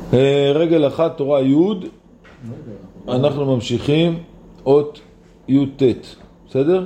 רגל אחת, תורה י', אנחנו ממשיכים אות י' ת', בסדר?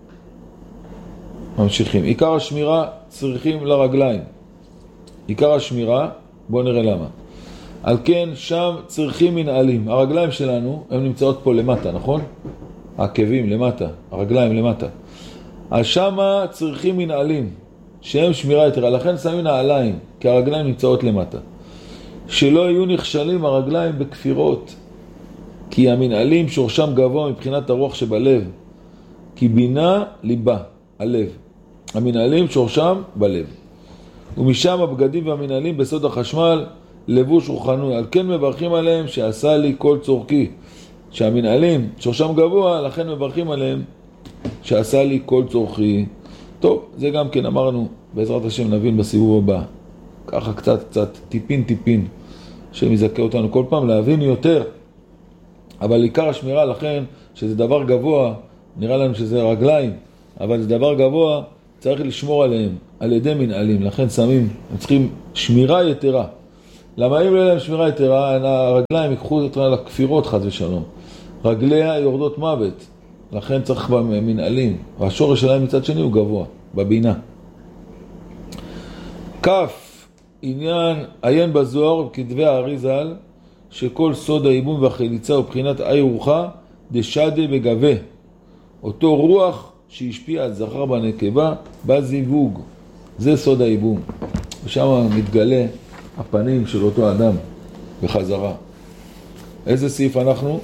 ממשיכים. עיקר השמירה צריכים לרגליים. עיקר השמירה, בואו נראה למה. על כן שם צריכים מנעלים. הרגליים שלנו, הן נמצאות פה למטה, נכון? העקבים למטה, הרגליים למטה. אז שמה צריכים מנעלים, שהם שמירה יתרה. לכן שמים נעליים, כי הרגליים נמצאות למטה. שלא יהיו נכשלים הרגליים בכפירות, כי המנעלים שורשם גבוה מבחינת הרוח שבלב. כי בינה ליבה, הלב. המנעלים שורשם בלב. ומשם הבגדים והמנעלים בסוד החשמל, לבוש רוחנוי. על כן מברכים עליהם שעשה לי כל צורכי. שהמנעלים שורשם גבוה, לכן מברכים עליהם שעשה לי כל צורכי. טוב, זה גם כן אמרנו, בעזרת השם נבין בסיבוב הבא. ככה קצת, טיפין, שמזכה אותנו כל פעם להבין יותר. אבל עיקר השמירה לכן, שזה דבר גבוה, נראה לנו שזה רגליים, אבל זה דבר גבוה, צריך לשמור עליהם, על ידי מנעלים. לכן שמים, הם צריכים שמירה יתרה. למה אם לא להם שמירה יתרה, הרגליים ייקחו אותנו לכפירות חד ושלום. רגליה יורדות מוות, לכן צריך במנעלים. והשורש שלהם מצד שני הוא גבוה, בבינה. כף, עניין עיין בזוהר וכתבי האריזל, שכל סוד האיבום והחליצה ובחינת אי רוחה דשדה בגבה. אותו רוח שהשפיע על זכר בנקבה בזיווג. זה סוד האיבום. ושם מתגלה הפנים של אותו אדם בחזרה. איזה סעיף אנחנו?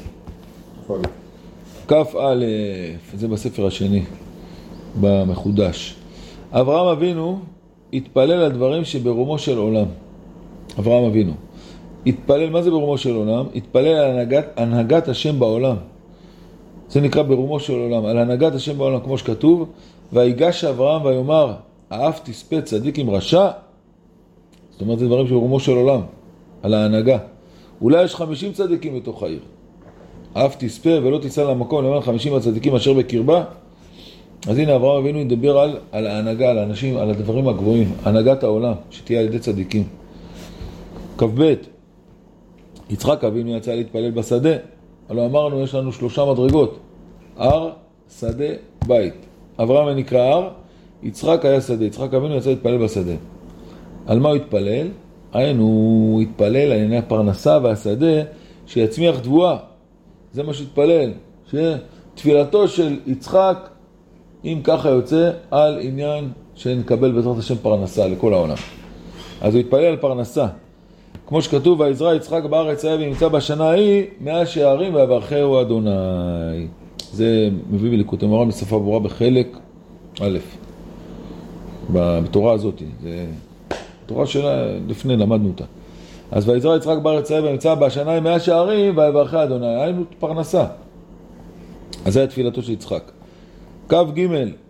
כף א', זה בספר השני, במחודש. אברהם אבינו התפלל על דברים שברומו של עולם. אברהם אבינו התפלל, מה זה ברומו של עולם? התפלל על הנהגת השם בעולם. זה נקרא ברומו של עולם, על הנהגת השם בעולם, כמו שכתוב, ויגש אברהם ויאמר, האף תספה צדיק עם רשע. זאת אומרת, זה דברים שברומו של עולם, על ההנהגה. אולי יש 50 צדיקים בתוך העיר. האף תספה ולא תיסע למקום, למען 50 הצדיקים אשר בקרבה. אז הנה אברהם אבינו ידבר על ההנהגה, על האנשים, על הדברים הגבוהים, הנהגת העולם, שתהיה על ידי צדיקים. כ"ב, יצחק אבינו יצא להתפלל בשדה. הלוא אמרנו, יש לנו 3 מדרגות. הר, שדה, בית. אברהם נקרא הר, יצחק היה שדה. יצחק אבינו יצא להתפלל בשדה. על מה הוא התפלל? הוא התפלל על ענייני הפרנסה והשדה שיצמיח תבואה. זה מה שהתפלל. שתפילתו של יצחק, אם ככה יוצא, על עניין שנקבל בעזרת השם פרנסה לכל העולם. אז הוא התפלל על פרנסה. כמו שכתוב, ויזרע יצחק בארץ ההיא ונמצא בשנה ההיא 100 שערים ויברכהו אדוני. זה מביא בליקוטי מוהר"ן בשפה ברורה בחלק א', בתורה הזאת. זה תורה שלה, לפני למדנו אותה. אז ויזרע יצחק בארץ ההיא ונמצא בשנה ההיא 100 שערים ויברכהו אדוני. היינו פרנסה. אז זה התפילתו של יצחק. כ"ג,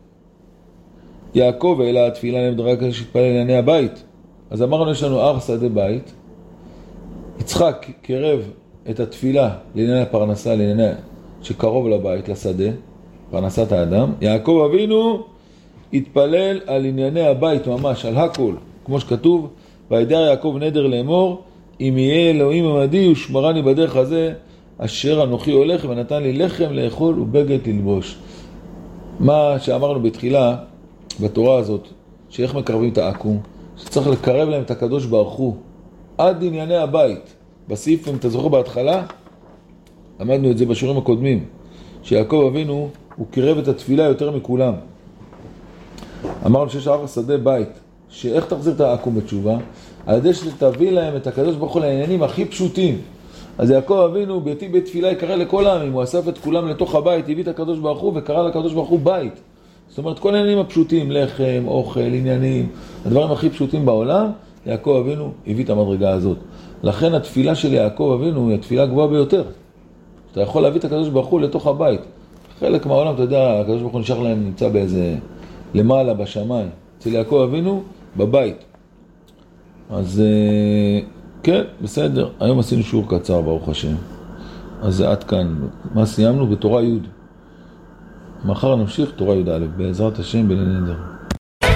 יעקב העלה התפילה למדרגה שהתפלל לענייני הבית. אז אמרנו, יש לנו הר, שדה, בית. יצחק קרב את התפילה לענייני הפרנסה, לענייני שקרוב לבית, לשדה, פרנסת האדם. יעקב אבינו התפלל על ענייני הבית ממש, על הכל, כמו שכתוב, וידר יעקב נדר לאמור, אם יהיה אלוהים עמדי ושמרני בדרך הזה, אשר אנוכי הולך ונתן לי לחם לאכול ובגד ללבוש. מה שאמרנו בתחילה, בתורה הזאת, שאיך מקרבים את העקום, שצריך לקרב להם את הקדוש ברוך הוא, עד ענייני הבית. בסעיף, אם אתה זוכר בהתחלה, למדנו את זה בשיעורים הקודמים, שיעקב אבינו, הוא קרב את התפילה יותר מכולם. אמרנו שיש הר, שדה, בית, שאיך תחזיר את העקום בתשובה? על ידי שתביא להם את הקדוש ברוך הוא לעניינים הכי פשוטים. אז יעקב אבינו, ביתי בית תפילה יקרא לכל העמים, הוא אסף את כולם לתוך הבית, הביא את הקדוש ברוך הוא וקרא לקדוש ברוך הוא בית. זאת אומרת, כל העניינים הפשוטים, לחם, אוכל, עניינים, הדברים הכי פשוטים בעולם, יעקב אבינו הביא את המדרגה הזאת. לכן התפילה של יעקב אבינו היא התפילה הגבוהה ביותר. אתה יכול להביא את הקדוש ברוך הוא לתוך הבית. חלק מהעולם, אתה יודע, הקדוש ברוך הוא נשאר להם, נמצא באיזה למעלה בשמיים. אצל יעקב אבינו, בבית. אז כן, בסדר. היום עשינו שיעור קצר, ברוך השם. אז זה עד כאן. מה סיימנו? בתורה י'. מחר נמשיך תורה י' א', בעזרת השם בלי נדר.